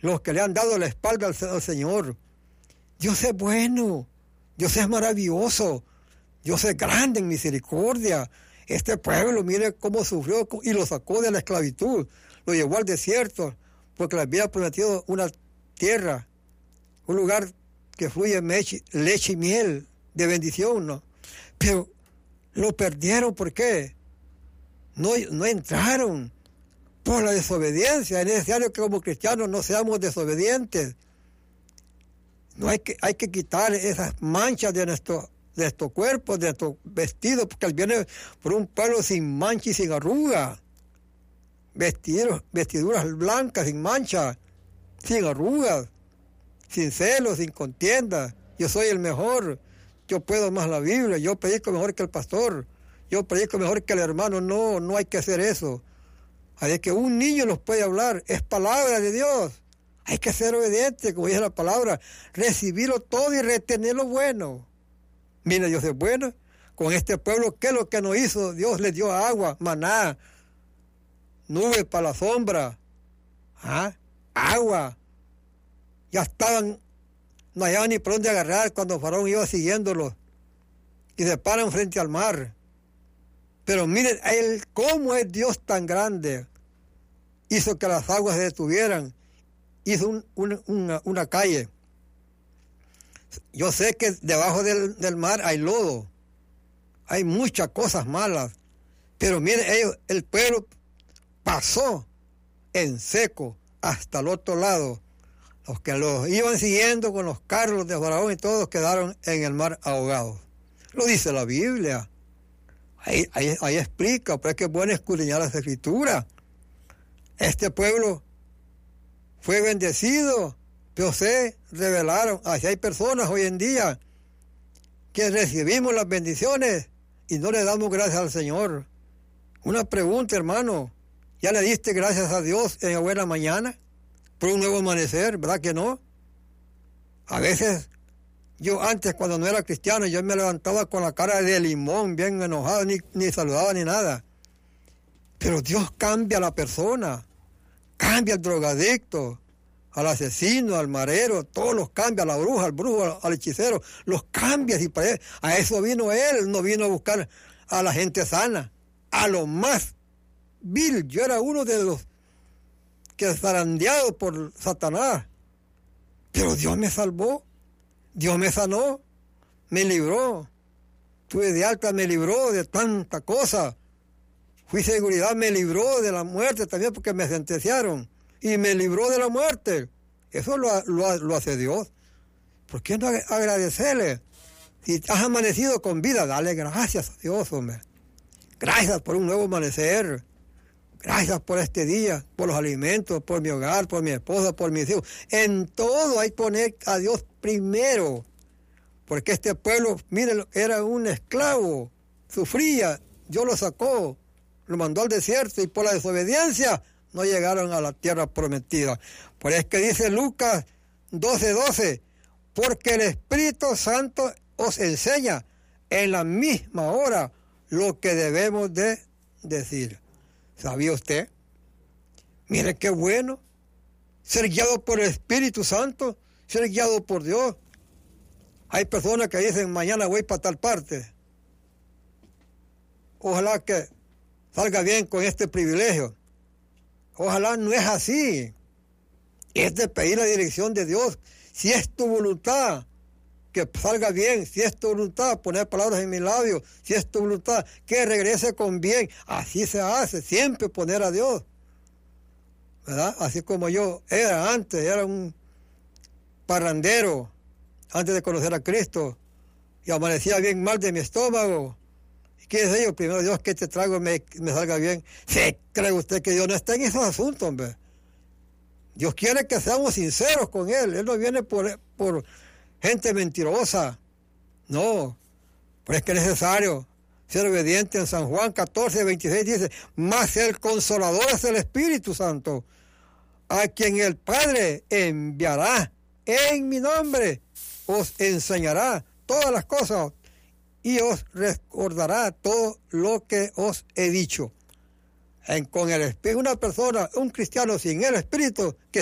los que le han dado la espalda al Señor. Dios es bueno, Dios es maravilloso, Dios es grande en misericordia. Este pueblo, mire cómo sufrió y lo sacó de la esclavitud, lo llevó al desierto, porque le había prometido una tierra, un lugar que fluye leche y miel de bendición, ¿no? Pero lo perdieron, ¿por qué? No entraron por la desobediencia. Es necesario que como cristianos no seamos desobedientes. No hay que quitar esas manchas de nuestro cuerpo, de nuestro vestido, porque Él viene por un pueblo sin mancha y sin arruga. Vestiduras blancas, sin mancha, sin arrugas, sin celos, sin contienda. Yo soy el mejor, yo puedo más la Biblia, yo predico mejor que el pastor, yo predico mejor que el hermano. No hay que hacer eso. Hay que un niño nos puede hablar, es palabra de Dios. Hay que ser obediente, como dice la palabra, recibirlo todo y retener lo bueno. Mira, Dios es bueno. Con este pueblo, ¿qué es lo que nos hizo? Dios les dio agua, maná, nubes para la sombra, agua. Ya estaban, no hallaban ni por dónde agarrar cuando Faraón iba siguiéndolos y se paran frente al mar. Pero miren, cómo es Dios tan grande. Hizo que las aguas se detuvieran. Hizo una calle. Yo sé que debajo del mar hay lodo, hay muchas cosas malas, pero miren, el pueblo pasó en seco hasta el otro lado. Los que los iban siguiendo con los carros de Faraón y todos quedaron en el mar ahogados. Lo dice la Biblia. Ahí explica, pero es que es bueno escudriñar las Escrituras. Este pueblo fue bendecido, pero se rebelaron. Así hay personas hoy en día que recibimos las bendiciones y no le damos gracias al Señor. Una pregunta, hermano, ¿ya le diste gracias a Dios en la buena mañana por un nuevo amanecer? ¿Verdad que no? A veces, yo antes cuando no era cristiano, yo me levantaba con la cara de limón, bien enojado, ni saludaba ni nada. Pero Dios cambia a la persona. Cambia al drogadicto, al asesino, al marero, todos los cambia, a la bruja, al brujo, al hechicero, los cambia. Y a eso vino Él, no vino a buscar a la gente sana, a lo más vil. Yo era uno de los que zarandeado por Satanás, pero Dios me salvó, Dios me sanó, me libró. Tuve de alta, me libró de tanta cosa. Fui seguridad, me libró de la muerte también porque me sentenciaron. Y me libró de la muerte. Eso lo hace Dios. ¿Por qué no agradecerle? Si has amanecido con vida, dale gracias a Dios, hombre. Gracias por un nuevo amanecer. Gracias por este día, por los alimentos, por mi hogar, por mi esposa, por mis hijos. En todo hay que poner a Dios primero. Porque este pueblo, miren, era un esclavo. Sufría, Dios lo sacó. Lo mandó al desierto y por la desobediencia no llegaron a la tierra prometida. Por eso es que dice Lucas 12:12, porque el Espíritu Santo os enseña en la misma hora lo que debemos de decir. ¿Sabía usted? Mire qué bueno ser guiado por el Espíritu Santo, ser guiado por Dios. Hay personas que dicen, mañana voy para tal parte. Ojalá que salga bien con este privilegio. Ojalá no es así. Es de pedir la dirección de Dios. Si es tu voluntad, que salga bien. Si es tu voluntad, poner palabras en mis labios. Si es tu voluntad, que regrese con bien. Así se hace, siempre poner a Dios, ¿verdad? Así como yo era antes, era un parrandero, antes de conocer a Cristo, y amanecía bien mal de mi estómago. ¿Qué es ello? Primero Dios, que este trago me salga bien. ¿Sí cree usted que Dios no está en esos asuntos, hombre? Dios quiere que seamos sinceros con Él. Él no viene por gente mentirosa. No. Pero es que es necesario ser obediente. En San Juan 14:26 dice, mas el Consolador es el Espíritu Santo, a quien el Padre enviará en mi nombre. Os enseñará todas las cosas y os recordará todo lo que os he dicho. Con el Espíritu, una persona, un cristiano sin el Espíritu, que